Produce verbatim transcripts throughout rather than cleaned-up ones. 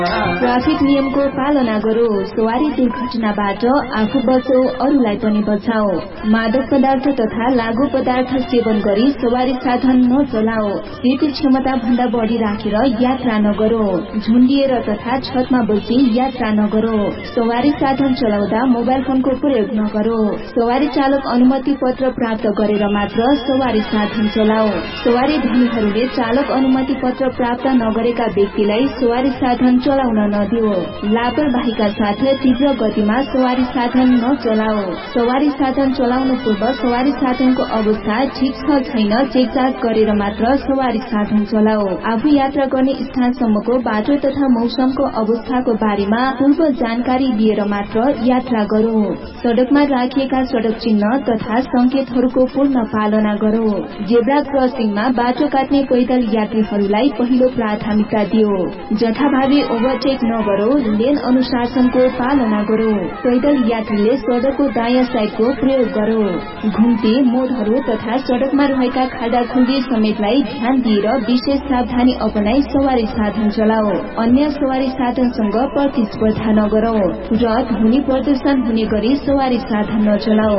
Traffic नियमको पालना गरो। सवारी दुर्घटनाबाट आफू बचौ, अरूलाई पनि बचाओ। मादक पदार्थ तथा लागू पदार्थ सेवन गरी सवारी साधन नचलाओ। सीट क्षमता भन्दा बढ़ी राखेर यात्रा नगरो। झुन्डिएर तथा छतमा बसी यात्रा नगरो। सवारी साधन चलाउँदा मोबाइल फोनको प्रयोग नगरो। सवारी चालक अनुमति पत्र प्राप्त गरेर मात्र सवारी साधन चलाओ। सवारी धनीहरूले चालक अनुमति पत्र प्राप्त नगरेका व्यक्तिलाई सवारी साधन चलाउन नदियो। लापरवाहीका साथ तीव्र गतिमा सवारी साधन नचलाओ। सवारी साधन चलाउनु पूर्व सवारी साधनको अवस्था ठिक छ छैन चेकजाँच गरेर मात्र सवारी साधन चलाओ। आफू यात्रा गर्ने स्थानसम्मको बाटो तथा मौसमको अवस्थाको बारेमा पूर्व जानकारी लिएर मात्र यात्रा गरौं। सड़कमा राखिएका सड़क चिन्ह तथा संकेतहरूको पूर्ण पालना गरौ। जेब्रा क्रसिङमा बाटो काट्ने पैदल यात्रीहरूलाई पहिलो प्राथमिकता दियो। जथाभावी ओभरटेक नगरौ। लेन अनुशासनको पालना गरौ। पैदल यात्रीले सड़कको दायाँ साइडको प्रयोग गरौ। घुम्ती मोडहरू तथा सड़कमा रहेका खाडाखुल्डी समेतलाई ध्यान दिएर विशेष सावधानी अपनाई सवारी साधन चलाओ। अन्य सवारी साधनसँग प्रतिस्पर्धा नगरौ र ध्वनि प्रदूषण हुने गरी सवारी साधन नचलाओ।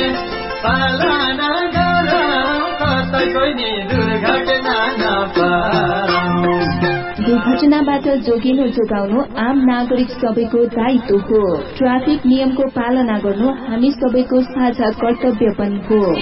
दुर्घटनाबाट जोगिनु जोगाउनु आम नागरिक सबैको दायित्व हो। ट्राफिक नियमको पालना गर्नु हामी सबैको साझा कर्तव्य पनि हो।